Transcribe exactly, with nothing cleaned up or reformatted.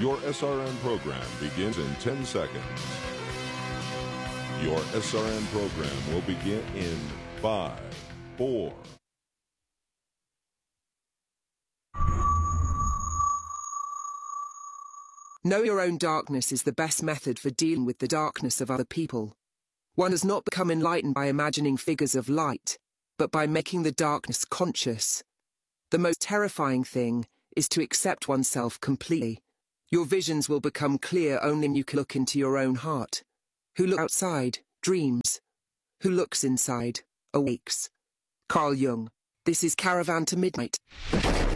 Your S R N program begins in ten seconds. Your S R N program will begin in five, four. Know your own darkness is the best method for dealing with the darkness of other people. One does not become enlightened by imagining figures of light, but by making the darkness conscious. The most terrifying thing is to accept oneself completely. Your visions will become clear only when you can look into your own heart. Who looks outside, dreams. Who looks inside, awakes. Carl Jung. This is Caravan to Midnight.